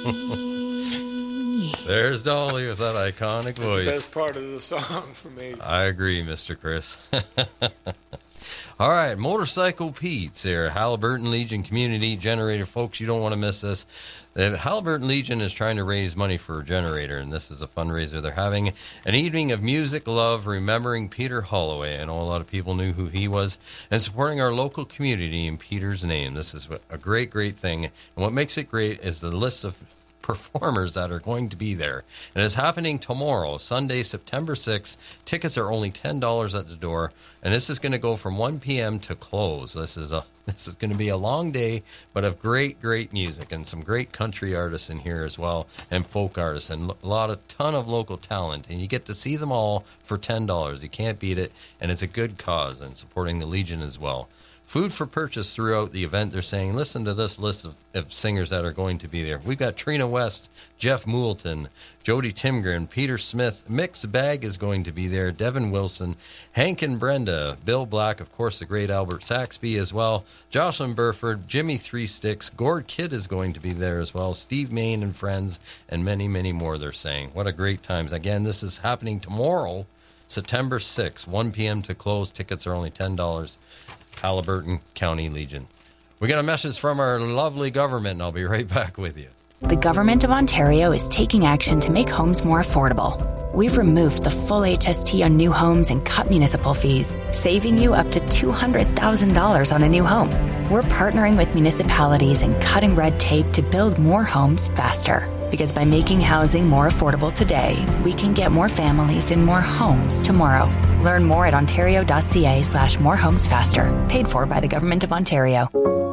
There's Dolly with that iconic voice. That's the best part of the song for me. I agree, Mr. Chris. All right, Motorcycle Pete's here. Halliburton Legion Community Generator. Folks, you don't want to miss this. The Halliburton Legion is trying to raise money for a generator, and this is a fundraiser. They're having an evening of music, love, remembering Peter Holloway. I know a lot of people knew who he was, and supporting our local community in Peter's name. This is a great, great thing. And what makes it great is the list of performers that are going to be there. And it's happening tomorrow, Sunday, September 6th. Tickets are only $10 at the door, and this is going to go from 1 p.m. to close. This is going to be a long day, but of great, great music and some great country artists in here as well, and folk artists, and a ton of local talent. And you get to see them all for $10. You can't beat it, and it's a good cause, and supporting the Legion as well. Food for purchase throughout the event. They're saying, listen to this list of singers that are going to be there. We've got Trina West, Jeff Moulton, Jody Timgren, Peter Smith, Mixed Bag is going to be there, Devin Wilson, Hank and Brenda, Bill Black, of course, the great Albert Saxby as well, Jocelyn Burford, Jimmy Three Sticks, Gord Kidd is going to be there as well, Steve Main and friends, and many, many more, they're saying. What a great time. Again, this is happening tomorrow, September 6th, 1 p.m. to close. Tickets are only $10. Halliburton County Legion. We got a message from our lovely government, and I'll be right back with you. The Government of Ontario is taking action to make homes more affordable. We've removed the full HST on new homes and cut municipal fees, saving you up to $200,000 on a new home. We're partnering with municipalities and cutting red tape to build more homes faster. Because by making housing more affordable today, we can get more families in more homes tomorrow. Learn more at ontario.ca/morehomesfaster. Paid for by the Government of Ontario.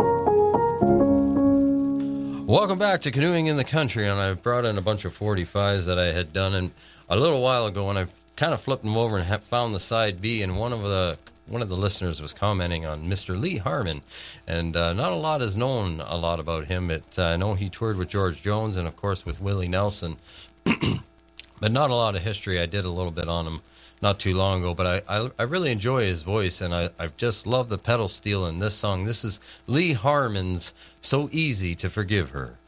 Welcome back to Canoeing in the Country, and I brought in a bunch of 45s that I had done a little while ago, and I kind of flipped them over and found the side B, and one of the listeners was commenting on Mr. Lee Harmon, and not a lot is known about him. I know he toured with George Jones and, of course, with Willie Nelson, but not a lot of history. I did a little bit on him not too long ago, but I really enjoy his voice, and I just love the pedal steel in this song. This is Lee Harmon's So Easy to Forgive Her.